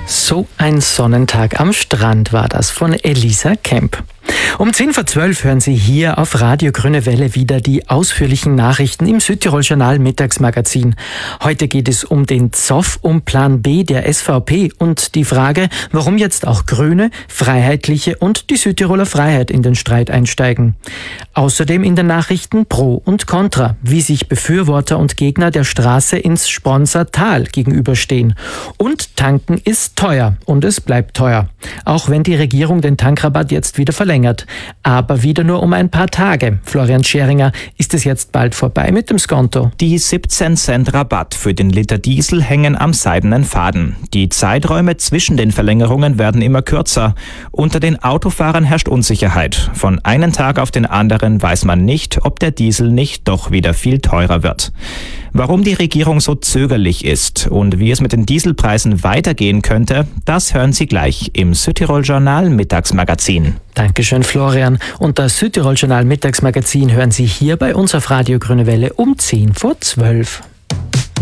So ein Sonnentag am Strand war das von Elisa Kemp. Um 10:12 hören Sie hier auf Radio Grüne Welle wieder die ausführlichen Nachrichten im Südtirol-Journal Mittagsmagazin. Heute geht es um den Zoff, um Plan B der SVP und die Frage, warum jetzt auch Grüne, Freiheitliche und die Südtiroler Freiheit in den Streit einsteigen. Außerdem in den Nachrichten Pro und Contra, wie sich Befürworter und Gegner der Straße ins Sponsertal gegenüberstehen. Und tanken ist teuer und es bleibt teuer. Auch wenn die Regierung den Tankrabatt jetzt wieder verlängert. Aber wieder nur um ein paar Tage. Florian Scheringer, ist es jetzt bald vorbei mit dem Skonto? Die 17 Cent Rabatt für den Liter Diesel hängen am seidenen Faden. Die Zeiträume zwischen den Verlängerungen werden immer kürzer. Unter den Autofahrern herrscht Unsicherheit. Von einem Tag auf den anderen weiß man nicht, ob der Diesel nicht doch wieder viel teurer wird. Warum die Regierung so zögerlich ist und wie es mit den Dieselpreisen weitergehen könnte, das hören Sie gleich im Südtirol-Journal Mittagsmagazin. Dankeschön, Florian. Und das Südtirol-Journal Mittagsmagazin hören Sie hier bei uns auf Radio Grüne Welle um 10:12.